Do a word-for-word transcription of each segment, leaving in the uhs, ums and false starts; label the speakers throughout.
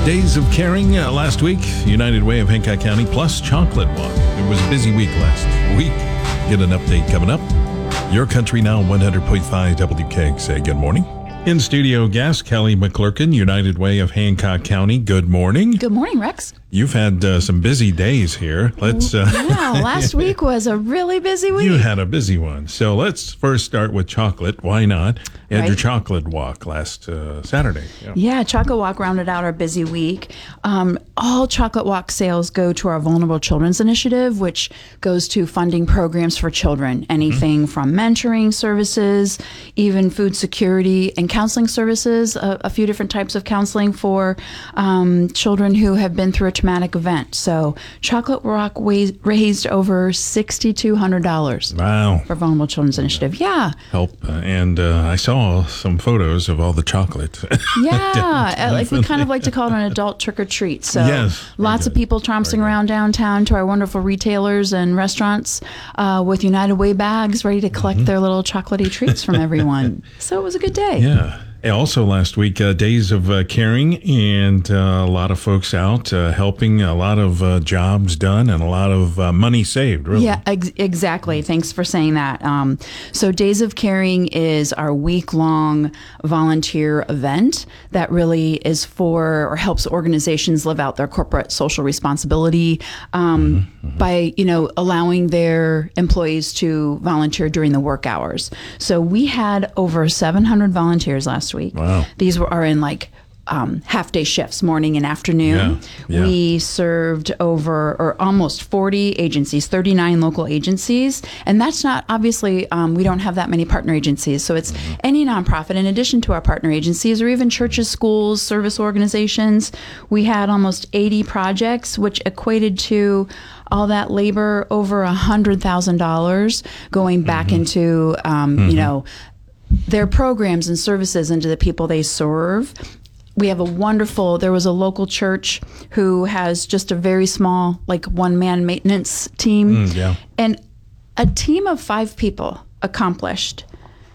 Speaker 1: Days of Caring uh, last week, United Way of Hancock County plus Chocolate Walk. It was a busy week last week. Get an update coming up. Your Country Now, one hundred point five W K X A. Good morning. In studio guest, Kelly McClurkin, United Way of Hancock County. Good morning.
Speaker 2: Good morning, Rex.
Speaker 1: You've had uh, some busy days here. Let's. Uh,
Speaker 2: yeah, last week was a really busy week.
Speaker 1: You had a busy one. So let's first start with chocolate. Why not? You had
Speaker 2: Right.
Speaker 1: your chocolate walk last uh, Saturday. Yeah.
Speaker 2: Yeah, Chocolate Walk rounded out our busy week. Um, all Chocolate Walk sales go to our Vulnerable Children's Initiative, which goes to funding programs for children. Anything mm-hmm. from mentoring services, even food security and counseling services, a, a few different types of counseling for um, children who have been through a traumatic event. So Chocolate Walk wa- raised over six thousand two hundred dollars
Speaker 1: Wow.
Speaker 2: for Vulnerable Children's Initiative. Yeah.
Speaker 1: Help. Uh, and uh, I saw some photos of all the chocolate.
Speaker 2: Yeah. uh, like we kind of like to call it an adult trick or treat. So
Speaker 1: Yes,
Speaker 2: lots
Speaker 1: very
Speaker 2: of
Speaker 1: good.
Speaker 2: people tromping
Speaker 1: Very good.
Speaker 2: around downtown to our wonderful retailers and restaurants uh, with United Way bags ready to collect
Speaker 1: Mm-hmm.
Speaker 2: their little chocolatey treats from everyone. So it was a good day.
Speaker 1: Yeah. And also last week, uh, Days of uh, Caring, and uh, a lot of folks out uh, helping, a lot of uh, jobs done, and a lot of uh, money saved, really.
Speaker 2: Yeah, ex- exactly. Thanks for saying that. Um, so Days of Caring is our week-long volunteer event that really is for or helps organizations live out their corporate social responsibility um, mm-hmm, mm-hmm. by, you know, allowing their employees to volunteer during the work hours. So we had over seven hundred volunteers last week.
Speaker 1: Wow.
Speaker 2: These were are in like um, half-day shifts, morning and afternoon.
Speaker 1: Yeah, yeah.
Speaker 2: We served over or almost forty agencies, thirty-nine local agencies, and that's not obviously um, we don't have that many partner agencies. So it's mm-hmm. any nonprofit in addition to our partner agencies, or even churches, schools, service organizations. We had almost eighty projects, which equated to all that labor over a hundred thousand dollars going back mm-hmm. into um, mm-hmm. you know. their programs and services into the people they serve. We have a wonderful, there was a local church who has just a very small, like one-man maintenance team.
Speaker 1: Mm, yeah.
Speaker 2: And a team of five people accomplished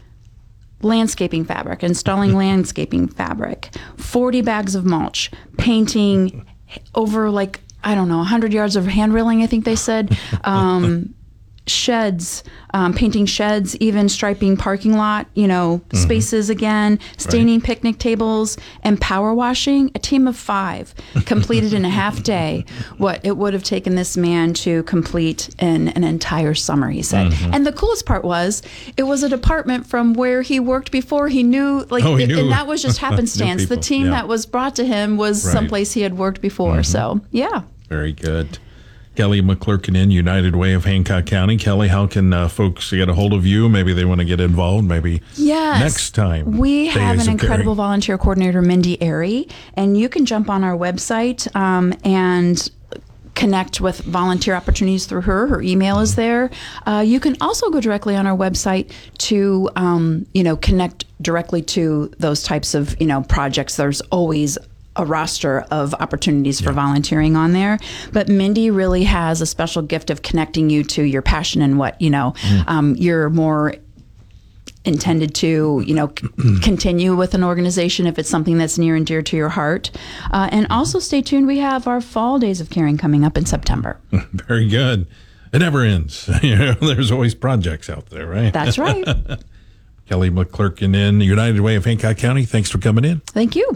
Speaker 2: landscaping fabric, installing landscaping fabric, forty bags of mulch, painting over like, I don't know, one hundred yards of hand railing, I think they said. Um, sheds, um, painting sheds, even striping parking lot, you know, mm-hmm. spaces again, staining right. picnic tables, and power washing. A team of five completed in a half day what it would have taken this man to complete in an entire summer, he said. Mm-hmm. And the coolest part was, it was a department from where he worked before. He knew, like,
Speaker 1: oh, he
Speaker 2: it,
Speaker 1: knew.
Speaker 2: and that was just happenstance. The team
Speaker 1: yeah.
Speaker 2: that was brought to him was
Speaker 1: right.
Speaker 2: someplace he had worked before. Mm-hmm. So, yeah.
Speaker 1: Very good. Kelly McClurkin in United Way of Hancock County. Kelly, how can uh, folks get a hold of you? Maybe they want to get involved. Maybe
Speaker 2: yes.
Speaker 1: next time.
Speaker 2: We have
Speaker 1: Days
Speaker 2: an
Speaker 1: of
Speaker 2: incredible
Speaker 1: Caring.
Speaker 2: volunteer coordinator, Mindy Airy, and you can jump on our website um, and connect with volunteer opportunities through her. Her email is there. Uh, you can also go directly on our website to, um, you know, connect directly to those types of, you know, projects. There's always a roster of opportunities for yeah. volunteering on there. But Mindy really has a special gift of connecting you to your passion and what, you know, mm. um, you're more intended to, you know, c- continue with an organization if it's something that's near and dear to your heart. Uh, and also stay tuned. We have our fall Days of Caring coming up in September.
Speaker 1: Very good. It never ends. You know, there's always projects out there, right?
Speaker 2: That's right.
Speaker 1: Kelly McClurkin in United Way of Hancock County. Thanks for coming in.
Speaker 2: Thank you.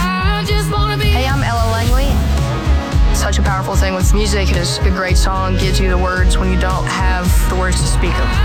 Speaker 3: Hey, I'm Ella Langley. Such a powerful thing with music is a great song gives you the words when you don't have the words to speak them.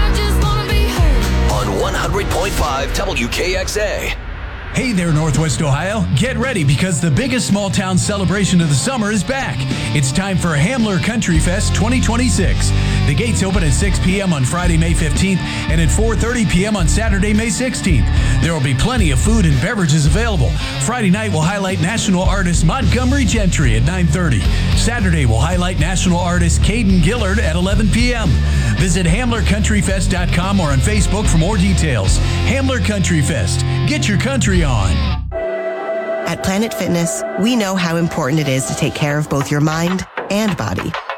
Speaker 4: On one hundred point five W K X A.
Speaker 5: Hey there, Northwest Ohio. Get ready because the biggest small town celebration of the summer is back. It's time for Hamler Country Fest twenty twenty-six. The gates open at six p.m. on Friday, May fifteenth, and at four thirty p.m. on Saturday, May sixteenth. There will be plenty of food and beverages available. Friday night will highlight national artist Montgomery Gentry at nine thirty. Saturday will highlight national artist Caden Gillard at eleven p.m. Visit Hamler Country Fest dot com or on Facebook for more details. Hamler Country Fest. Get your country on.
Speaker 6: At Planet Fitness, we know how important it is to take care of both your mind and body.